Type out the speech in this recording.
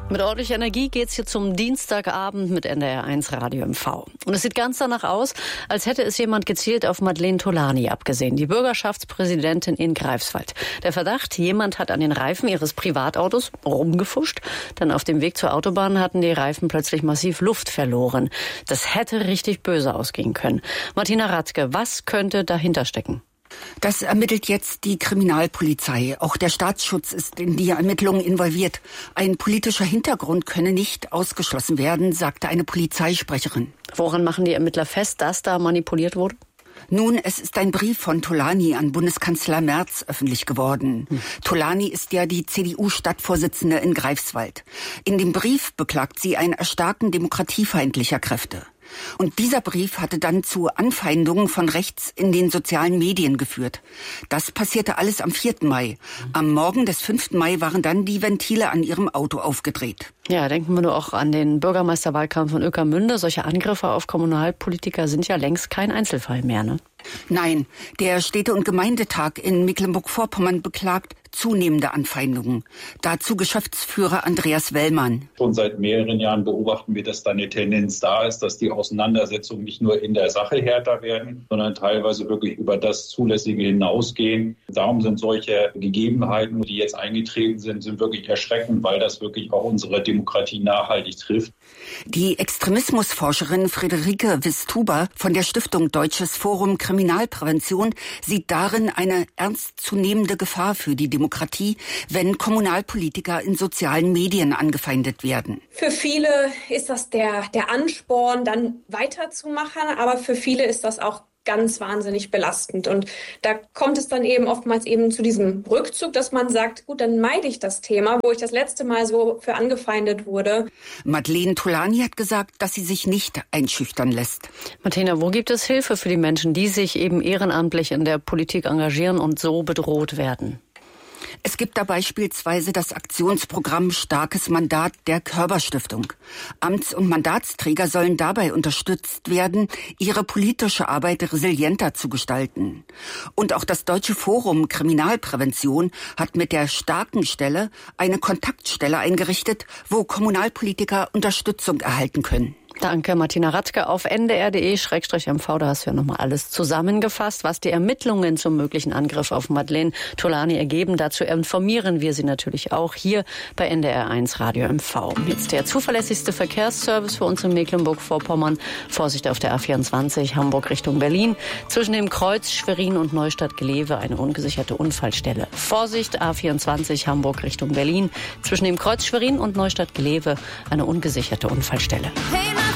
Mit ordentlicher Energie geht's hier zum Dienstagabend mit NDR1 Radio MV. Und es sieht ganz danach aus, als hätte es jemand gezielt auf Madeleine Tolani abgesehen, die Bürgerschaftspräsidentin in Greifswald. Der Verdacht, jemand hat an den Reifen ihres Privatautos rumgefuscht. Dann auf dem Weg zur Autobahn hatten die Reifen plötzlich massiv Luft verloren. Das hätte richtig böse ausgehen können. Martina Ratzke, was könnte dahinter stecken? Das ermittelt jetzt die Kriminalpolizei. Auch der Staatsschutz ist in die Ermittlungen involviert. Ein politischer Hintergrund könne nicht ausgeschlossen werden, sagte eine Polizeisprecherin. Woran machen die Ermittler fest, dass da manipuliert wurde? Nun, es ist ein Brief von Tolani an Bundeskanzler Merz öffentlich geworden. Tolani ist ja die CDU-Stadtvorsitzende in Greifswald. In dem Brief beklagt sie ein Erstarken demokratiefeindlicher Kräfte. Und dieser Brief hatte dann zu Anfeindungen von rechts in den sozialen Medien geführt. Das passierte alles am 4. Mai. Am Morgen des 5. Mai waren dann die Ventile an ihrem Auto aufgedreht. Ja, denken wir nur auch an den Bürgermeisterwahlkampf von Ueckermünde. Solche Angriffe auf Kommunalpolitiker sind ja längst kein Einzelfall mehr, ne? Nein, der Städte- und Gemeindetag in Mecklenburg-Vorpommern beklagt zunehmende Anfeindungen. Dazu Geschäftsführer Andreas Wellmann. Schon seit mehreren Jahren beobachten wir, dass da eine Tendenz da ist, dass die Auseinandersetzungen nicht nur in der Sache härter werden, sondern teilweise wirklich über das Zulässige hinausgehen. Darum sind solche Gegebenheiten, die jetzt eingetreten sind wirklich erschreckend, weil das wirklich auch unsere Demokratie nachhaltig trifft. Die Extremismusforscherin Friederike Wistuber von der Stiftung Deutsches Forum Kriminalprävention sieht darin eine ernstzunehmende Gefahr für die Demokratie, wenn Kommunalpolitiker in sozialen Medien angefeindet werden. Für viele ist das der Ansporn, dann weiterzumachen, aber für viele ist das auch ganz wahnsinnig belastend. Und da kommt es dann eben oftmals eben zu diesem Rückzug, dass man sagt, gut, dann meide ich das Thema, wo ich das letzte Mal so für angefeindet wurde. Madeleine Tolani hat gesagt, dass sie sich nicht einschüchtern lässt. Martina, wo gibt es Hilfe für die Menschen, die sich eben ehrenamtlich in der Politik engagieren und so bedroht werden? Es gibt da beispielsweise das Aktionsprogramm Starkes Mandat der Körber-Stiftung. Amts- und Mandatsträger sollen dabei unterstützt werden, ihre politische Arbeit resilienter zu gestalten. Und auch das Deutsche Forum Kriminalprävention hat mit der starken Stelle eine Kontaktstelle eingerichtet, wo Kommunalpolitiker Unterstützung erhalten können. Danke, Martina Ratzke. Auf ndr.de/mv, da hast du ja nochmal alles zusammengefasst, was die Ermittlungen zum möglichen Angriff auf Madeleine Tolani ergeben. Dazu informieren wir Sie natürlich auch hier bei NDR1 Radio MV. Jetzt der zuverlässigste Verkehrsservice für uns in Mecklenburg-Vorpommern. Vorsicht auf der A24 Hamburg Richtung Berlin. Zwischen dem Kreuz Schwerin und Neustadt-Glewe eine ungesicherte Unfallstelle. Vorsicht, A24 Hamburg Richtung Berlin. Zwischen dem Kreuz Schwerin und Neustadt-Glewe eine ungesicherte Unfallstelle. Hey,